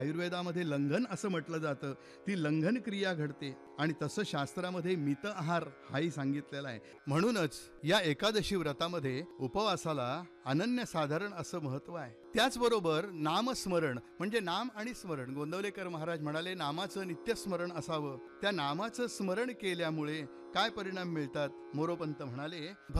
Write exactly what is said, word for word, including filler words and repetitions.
आयुर्वेदामध्ये लंघन असं म्हटलं जातं, ती लंघन क्रिया घडते आणि तसं शास्त्रामध्ये मित आहार हाही सांगितलेला आहे. म्हणूनच या एकादशी व्रतामध्ये उपवासाला अनन्यसाधारण असं महत्त्व आहे. त्याचबरोबर नामस्मरण म्हणजे नाम आणि स्मरण, गोंदवलेकर महाराज म्हणाले नामाचं नित्यस्मरण असावं. त्या नामाचं स्मरण केल्यामुळे काय परिणाम मिळतात? मोरोपंत म्हणाले